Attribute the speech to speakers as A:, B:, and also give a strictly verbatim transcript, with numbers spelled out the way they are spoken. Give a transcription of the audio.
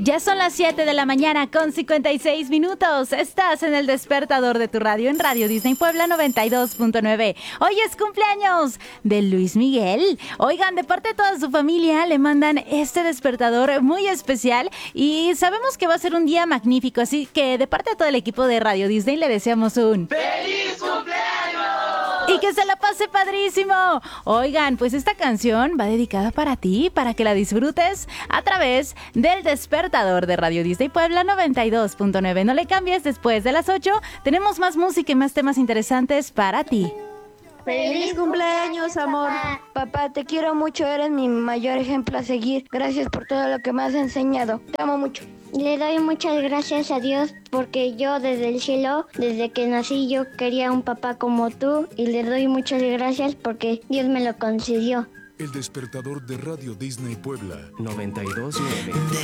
A: Ya son las siete de la mañana con cincuenta y seis minutos. Estás en el despertador de tu radio en Radio Disney Puebla noventa y dos punto nueve. Hoy es cumpleaños de Luis Miguel. Oigan, de parte de toda su familia le mandan este despertador muy especial y sabemos que va a ser un día magnífico, así que de parte de todo el equipo de Radio Disney le deseamos un
B: ¡Feliz cumpleaños!
A: Y que se la pase padrísimo. Oigan, pues esta canción va dedicada para ti, para que la disfrutes a través del despertador de Radio Disney Puebla noventa y dos punto nueve. No le cambies, después de las ocho tenemos más música y más temas interesantes para ti.
C: ¡Feliz cumpleaños, amor! Papá, te quiero mucho, eres mi mayor ejemplo a seguir. Gracias por todo lo que me has enseñado. Te amo mucho.
D: Le doy muchas gracias a Dios porque yo desde el cielo, desde que nací, yo quería un papá como tú y le doy muchas gracias porque Dios me lo concedió.
E: El despertador de Radio Disney Puebla
F: noventa y dos punto nueve.